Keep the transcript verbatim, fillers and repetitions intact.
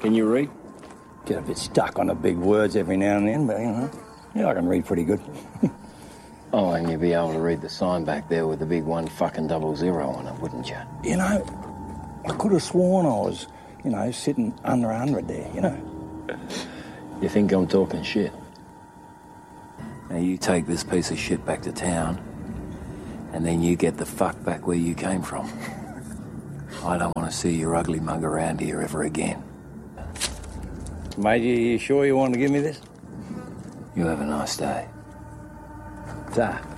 Can you read? Get a bit stuck on the big words every now and then, but, you know, yeah, I can read pretty good. Oh, and you'd be able to read the sign back there with the big one fucking double zero on it, wouldn't you? You know, I could have sworn I was, you know, sitting under a hundred there, you know. You think I'm talking shit? Now you take this piece of shit back to town, and then you get the fuck back where you came from. I don't want to see your ugly mug around here ever again. Mate, you sure you want to give me this? You have a nice day. Ta.